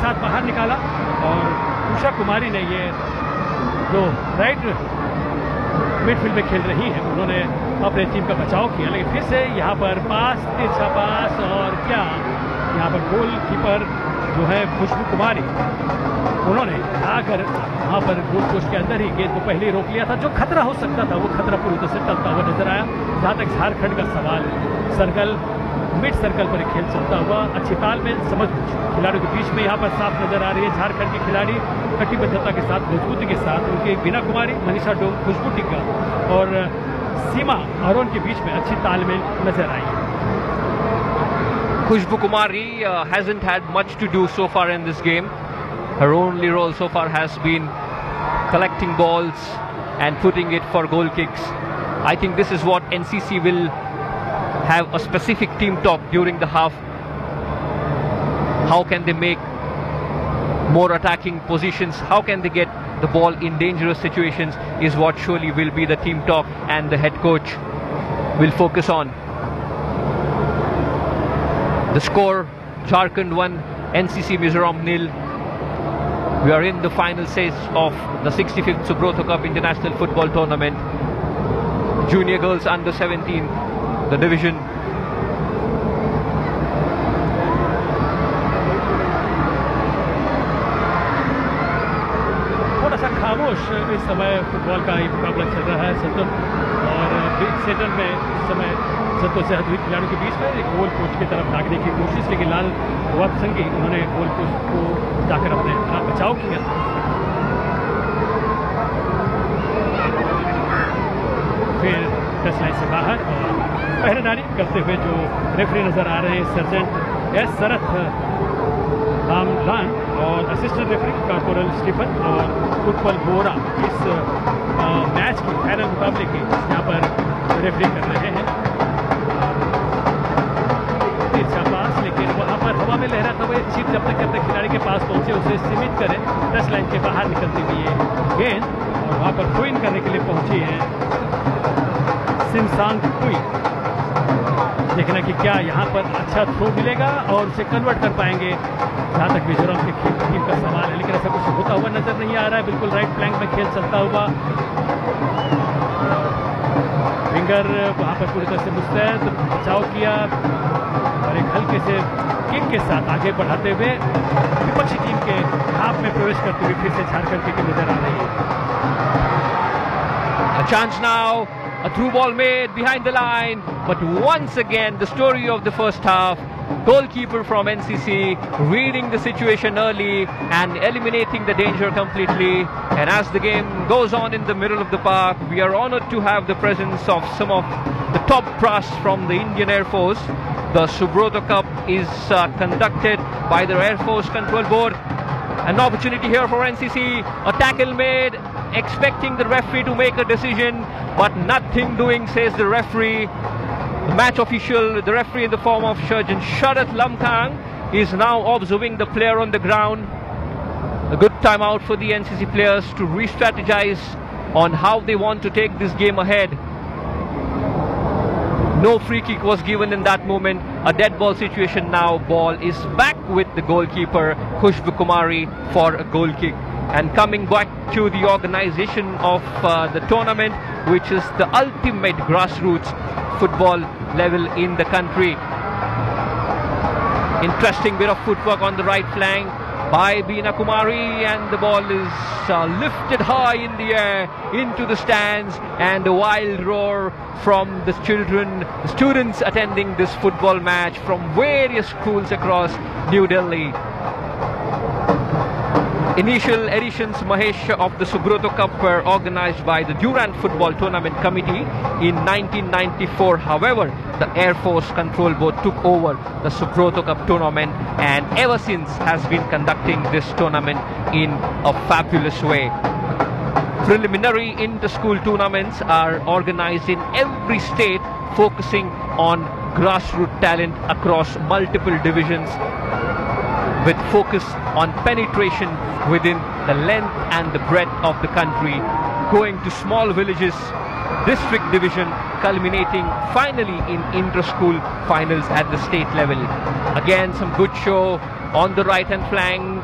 साथ बाहर निकाला और उषा कुमारी ने ये जो राइट मिडफील्ड में खेल रही है उन्होंने अपने टीम का बचाव किया, लेकिन फिर से यहाँ पर पास, तिरछा पास, और क्या यहाँ पर गोलकीपर जो है खुशबू कुमारी उन्होंने आकर वहाँ पर गोल पोस्ट के अंदर ही गेंद को पहले ही रोक लिया था। जो खतरा हो सकता था वो खतरा पूरी तरह से टलता हुआ नजर आया। जहाँ तक झारखंड का सवाल, सर्कल मिड सर्कल पर खेल चलता हुआ, अच्छी तालमेल समझ खिलाड़ियों के बीच में यहाँ पर साफ नजर आ रही है। झारखंड के खिलाड़ी कटिबद्धता के साथ, मजबूती के साथ, उनके बीना कुमारी, मनीषा डोम, खुशबू टिक्का और सीमा अरोन के बीच में अच्छी तालमेल नजर आई है। Khushbu Kumari hasn't had much to do so far in this game. Her only role so far has been collecting balls and putting it for goal kicks. I think this is what NCC will have a specific team talk during the half. How can they make more attacking positions? How can they get the ball in dangerous situations is what surely will be the team talk and the head coach will focus on. The score, Jharkhand 1, NCC Mizoram 0. We are in the final stage of the 65th Subrata Cup International Football Tournament. Junior girls under 17, the division. थोड़ा सा खामोश इस समय football का ये मुकाबला चल रहा है सतुल और बिग सेटर में इस समय जद्दोजहद हुई खिलाड़ियों के बीच में। एक गोल पोस्ट की तरफ भागने की कोशिश, लेकिन लाल वापसंगी उन्होंने गोल पोस्ट को जाकर अपने बचाव किया। फिर टच लाइन से बाहर और पहरेदारी करते हुए जो रेफरी नजर आ रहे हैं सर्जेंट एस शरथ रामलान और असिस्टेंट रेफरी कॉर्पोरल स्टीफन और उत्पल बोरा इस मैच की फाइनल मुकाबले की यहाँ पर रेफरी कर रहे हैं। तिरछा पास, लेकिन वहाँ पर हवा में लहराता हुआ चिप जब तक खिलाड़ी के पास पहुंचे उसे सीमित करें। टच लाइन के बाहर निकलती हुई ये गेंद और वहाँ पर थ्रो इन करने के लिए पहुंची है सिमसांग हुई। देखना कि क्या यहाँ पर अच्छा थ्रो मिलेगा और उसे कन्वर्ट कर पाएंगे, जहाँ तक मिजोरम के टीम का सवाल है। लेकिन ऐसा कुछ होता हुआ नजर नहीं आ रहा है। बिल्कुल राइट फ्लैंक में खेल चलता हुआ फिंगर वहाँ पर पूरी तरह से मुस्तैद बचाव किया और एक हल्के से किक के साथ आगे बढ़ाते हुए विपक्षी टीम के हाफ में प्रवेश करते हुए फिर से झारखंड की टीम नजर आ रही है। A chance now, a through ball made behind the line, but once again the story of the first half. Goalkeeper from NCC reading the situation early and eliminating the danger completely. And as the game goes on in the middle of the park, we are honored to have the presence of some of the top brass from the Indian Air Force. The Subrata Cup is conducted by the Air Force Control Board. An opportunity here for NCC, a tackle made, expecting the referee to make a decision, but nothing doing, says the referee. The match official, the referee in the form of Surgeon Sharath Lamthang, is now observing the player on the ground. A good time out for the NCC players to re-strategize on how they want to take this game ahead. No free kick was given in that moment. A dead ball situation now. Ball is back with the goalkeeper Khushbu Kumari for a goal kick. And coming back to the organization of the tournament, which is the ultimate grassroots football level in the country. Interesting bit of footwork on the right flank by Beena Kumari, and the ball is lifted high in the air into the stands, and a wild roar from the children, the students attending this football match from various schools across New Delhi. Initial editions, Mahesh, of the Subrata Cup were organized by the Durand Football Tournament Committee in 1994. However, the Air Force Control Board took over the Subrata Cup tournament and ever since has been conducting this tournament in a fabulous way. Preliminary inter-school tournaments are organized in every state, focusing on grassroots talent across multiple divisions, with focus on penetration within the length and the breadth of the country, going to small villages, district division, culminating finally in inter-school finals at the state level. Again, some good show on the right hand flank.